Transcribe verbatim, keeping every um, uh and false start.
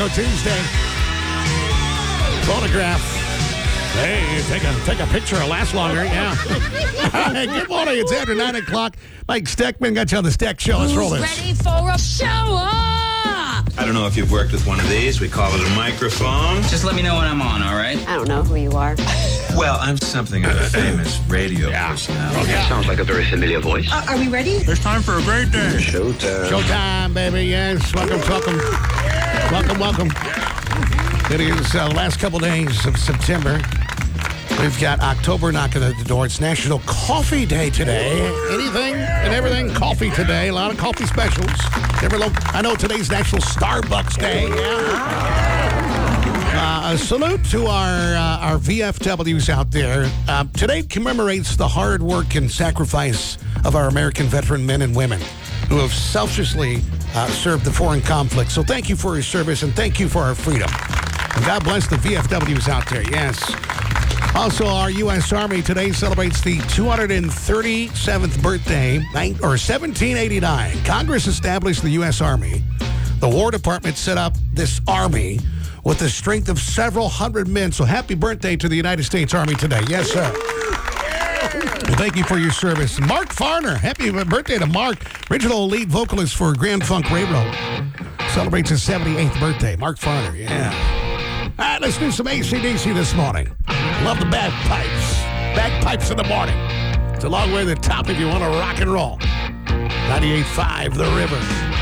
Taco Tuesday. Photograph. Hey, take a take a picture. It'll last longer. Yeah. Hey, good morning. It's after nine o'clock. Mike Steckman got you on the Steck Show. Let's roll this. Ready for a show up? I don't know if you've worked with one of these. We call it a microphone. Just let me know when I'm on, all right? I don't know who you are. Well, I'm something of a famous radio Yeah. personality. Okay. Sounds like a very familiar voice. Uh, are we ready? It's time for a great day. Showtime. Showtime, baby. Yes. Welcome, welcome. Welcome, welcome. It is uh, last couple days of September. We've got October knocking at the door. It's National Coffee Day today. Anything and everything coffee today. A lot of coffee specials. Every lo- I know today's National Starbucks Day. Yeah. Uh, a salute to our uh, our V F Ws out there. Uh, today commemorates the hard work and sacrifice of our American veteran men and women who have selflessly uh, served the foreign conflict. So thank you for your service and thank you for our freedom. And God bless the V F Ws out there. Yes. Also, our U S. Army today celebrates the two hundred thirty-seventh birthday, or seventeen eighty-nine. Congress established the U S. Army. The War Department set up this Army with the strength of several hundred men. So happy birthday to the United States Army today. Yes, sir. Well, thank you for your service. Mark Farner, happy birthday to Mark, original lead vocalist for Grand Funk Railroad. Celebrates his seventy-eighth birthday. Mark Farner, yeah. All right, let's do some A C D C this morning. Love the bagpipes. Bagpipes in the morning. It's a long way to the top if you want to rock and roll. ninety-eight point five The River.